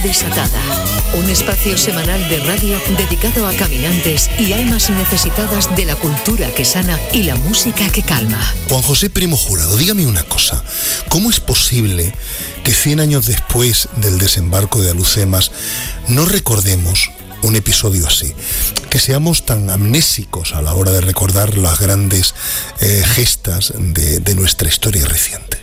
Desatada, un espacio semanal de radio dedicado a caminantes y almas necesitadas de la cultura que sana y la música que calma. Juan José Primo Jurado, dígame una cosa, ¿cómo es posible que 100 años después del desembarco de Alhucemas no recordemos un episodio así? Que seamos tan amnésicos a la hora de recordar las grandes gestas de nuestra historia reciente.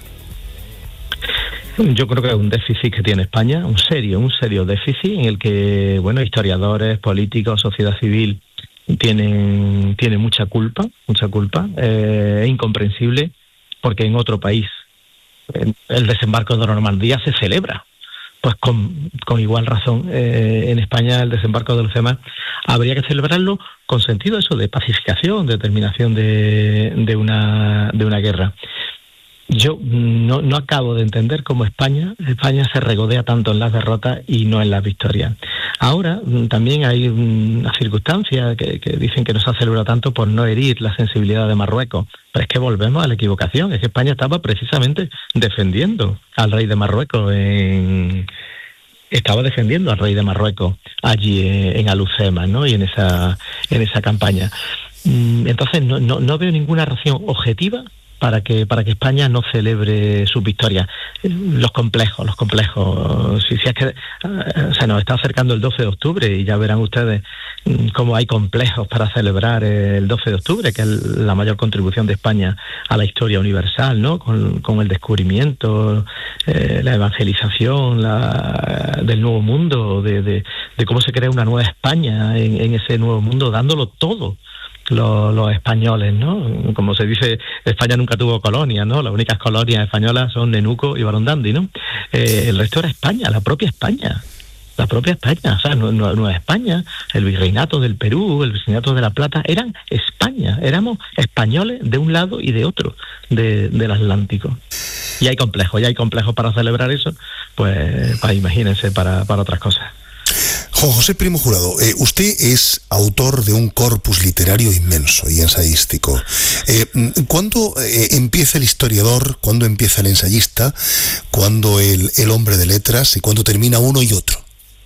Yo creo que es un déficit que tiene España, un serio déficit en el que, historiadores, políticos, sociedad civil tienen mucha culpa. Es incomprensible porque en otro país el desembarco de Normandía se celebra. Pues con igual razón, en España el desembarco de Alhucemas habría que celebrarlo con sentido eso de pacificación, de terminación de una guerra. Yo no acabo de entender cómo España se regodea tanto en las derrotas y no en las victorias. Ahora también hay una circunstancia que dicen que no se ha celebrado tanto por no herir la sensibilidad de Marruecos. Pero es que volvemos a la equivocación. Es que España estaba precisamente defendiendo al rey de Marruecos allí en Alhucemas, ¿no? Y en esa campaña. Entonces no veo ninguna razón objetiva para que España no celebre sus victorias. Los complejos. Si es que se nos está acercando el 12 de octubre y ya verán ustedes cómo hay complejos para celebrar el 12 de octubre, que es la mayor contribución de España a la historia universal, ¿no? Con el descubrimiento, la evangelización del nuevo mundo, de cómo se crea una nueva España en ese nuevo mundo, dándolo todo. Los españoles, ¿no? Como se dice, España nunca tuvo colonias, ¿no? Las únicas colonias españolas son Nenuco y Barondandi, ¿no? El resto era España, la propia España. O sea, Nueva España, el virreinato del Perú, el virreinato de La Plata, eran España, éramos españoles de un lado y de otro del Atlántico. Y hay complejos para celebrar eso, pues imagínense para otras cosas. Juan José Primo Jurado, usted es autor de un corpus literario inmenso y ensayístico. ¿Cuándo empieza el historiador? ¿Cuándo empieza el ensayista? ¿Cuándo el hombre de letras? ¿Y cuándo termina uno y otro?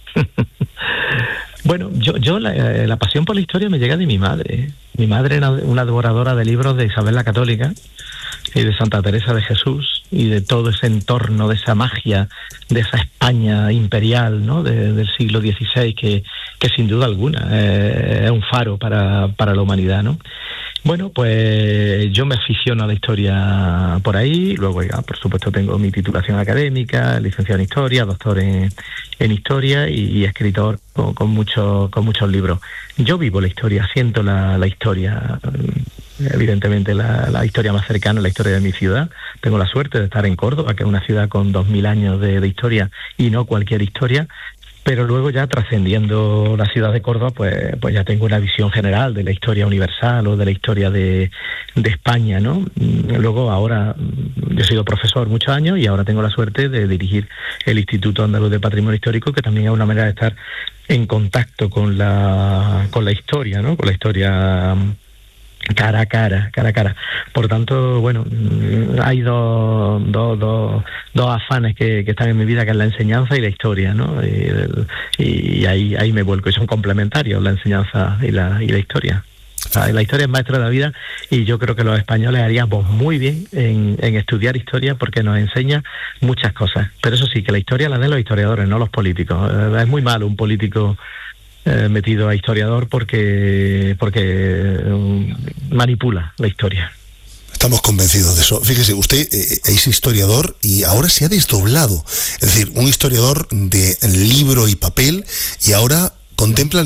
Bueno, yo la pasión por la historia me llega de mi madre. Mi madre era una devoradora de libros de Isabel la Católica y de Santa Teresa de Jesús y de todo ese entorno, de esa magia, de esa España imperial, ¿no? Del siglo XVI, que sin duda alguna es un faro para la humanidad, ¿no? Bueno, pues yo me aficiono a la historia por ahí, luego ya, por supuesto, tengo mi titulación académica, licenciado en historia, doctor en historia y escritor con muchos libros. Yo vivo la historia, siento la historia, evidentemente la historia más cercana, la historia de mi ciudad. Tengo la suerte de estar en Córdoba, que es una ciudad con 2000 años de historia y no cualquier historia. Pero luego ya trascendiendo la ciudad de Córdoba, pues ya tengo una visión general de la historia universal o de la historia de España, ¿no? Luego ahora, yo he sido profesor muchos años y ahora tengo la suerte de dirigir el Instituto Andaluz de Patrimonio Histórico, que también es una manera de estar en contacto con la historia, ¿no? Con la historia cara a cara. Por tanto, bueno, hay dos afanes que están en mi vida, que es la enseñanza y la historia, ¿no? Y ahí me vuelco, y son complementarios la enseñanza y la historia. O sea, la historia es maestra de la vida y yo creo que los españoles haríamos muy bien en estudiar historia, porque nos enseña muchas cosas. Pero eso sí, que la historia la den los historiadores, no los políticos. Es muy malo un político metido a historiador porque manipula la historia. Estamos convencidos de eso. Fíjese, usted es historiador y ahora se ha desdoblado. Es decir, un historiador de libro y papel, y ahora contempla